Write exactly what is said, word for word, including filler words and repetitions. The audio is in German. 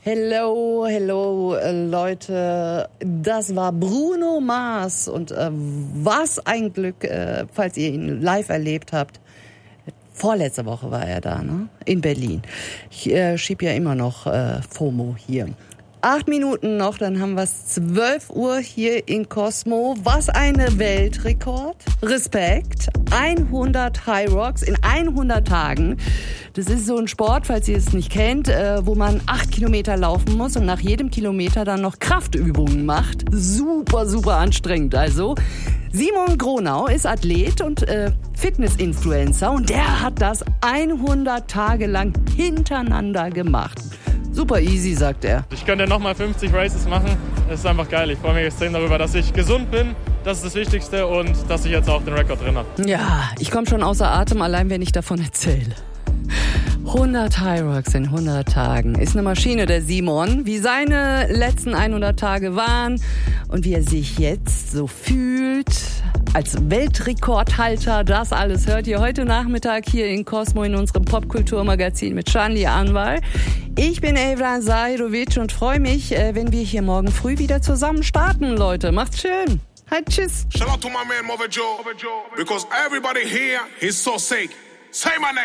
Hello, hello, äh, Leute. Das war Bruno Mars und äh, was ein Glück, äh, falls ihr ihn live erlebt habt. Vorletzte Woche war er da, ne? In Berlin. Ich äh, schieb ja immer noch äh, FOMO hier. Acht Minuten noch, dann haben wir es zwölf Uhr hier in Cosmo. Was eine Weltrekord. Respekt. hundert High Rocks in hundert Tagen. Das ist so ein Sport, falls ihr es nicht kennt, äh, wo man acht Kilometer laufen muss und nach jedem Kilometer dann noch Kraftübungen macht. Super, super anstrengend. Also Simon Gronau ist Athlet und äh, Fitness-Influencer und der hat das hundert Tage lang hintereinander gemacht. Super easy, sagt er. Ich könnte nochmal fünfzig Races machen. Das ist einfach geil. Ich freue mich extrem darüber, dass ich gesund bin. Das ist das Wichtigste und dass ich jetzt auch den Rekord drin habe. Ja, ich komme schon außer Atem, allein wenn ich davon erzähle. hundert High Rocks in hundert Tagen. Ist eine Maschine, der Simon. Wie seine letzten hundert Tage waren und wie er sich jetzt so fühlt als Weltrekordhalter. Das alles hört ihr heute Nachmittag hier in Cosmo in unserem Popkulturmagazin mit Shanli Anwar. Ich bin Evran Zahirovic und freue mich, wenn wir hier morgen früh wieder zusammen starten, Leute. Macht's schön. Halt, tschüss. Shout out to my man Mother Joe, because everybody here is so sick. Say my name.